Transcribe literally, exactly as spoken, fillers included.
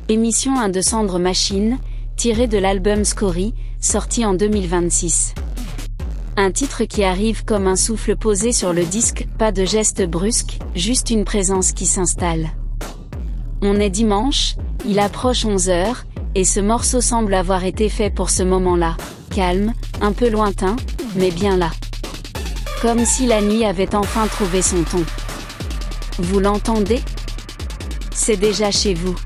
Émission un de Sandre Machine, tiré de l'album Scory, sorti en deux mille vingt-six. Un titre qui arrive comme un souffle posé sur le disque, pas de gestes brusques, juste une présence qui s'installe. On est dimanche, il approche onze heures, et ce morceau semble avoir été fait pour ce moment-là, calme, un peu lointain, mais bien là. Comme si la nuit avait enfin trouvé son ton. Vous l'entendez ? C'est déjà chez vous.